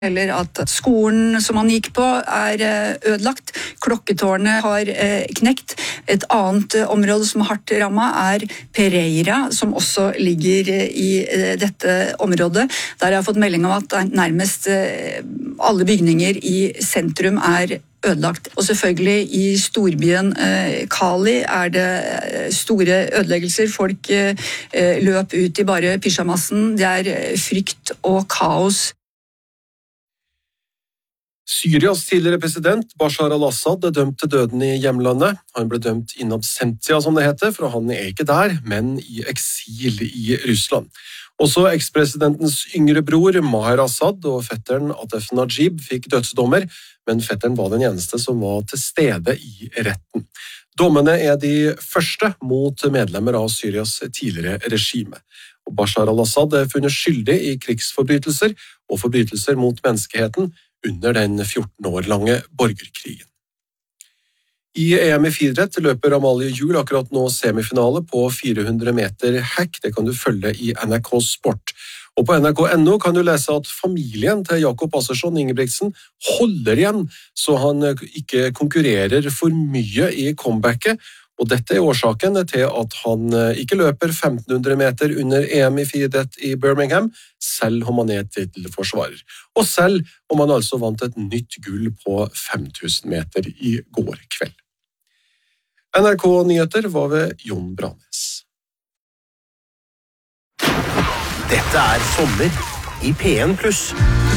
eller at skolen som han gikk på ødelagt, klokketårnet har knekt. Et annet område som er hardt rammet Pereira, som også ligger i dette området. Der har jeg fått melding om at nærmest alle bygninger i sentrum ødelagt. Og selvfølgelig i storbyen Cali det store ødeleggelser. Folk løp ut i bare pyjamasen. Det frykt og kaos. Syrias tidligere president Bashar al-Assad dømt til døden i hjemlandet. Han ble dømt in absentia, som det heter, for han ikke der, men i eksil i Russland. Også ekspresidentens yngre bror Maher Assad og fetteren Atef Najib fikk dødsdommer, men fetteren var den eneste som var til stede i retten. Dommene de første mot medlemmer av Syrias tidligere regime. Og Bashar al-Assad funnet skyldig i krigsforbrytelser og forbrytelser mot menneskeheten under den 14 år lange borgerkrigen. I EM i friidrett løper Amalie Juel akkurat nå semifinale på 400 meter hekk. Det kan du følge i NRK Sport. Og på nrk.no kan du lese at familien til Jakob Assersson Ingebrigtsen holder igjen, så han ikke konkurrerer for mye i comebacket. Og dette årsaken til at han ikke løper 1500 meter under EM i friidrett i Birmingham, selv om han titelforsvarer. Og selv om han altså vant et nytt gull på 5000 meter i går kveld. NRK Nyheter var ved Jon Branes. Dette sommer i P1+.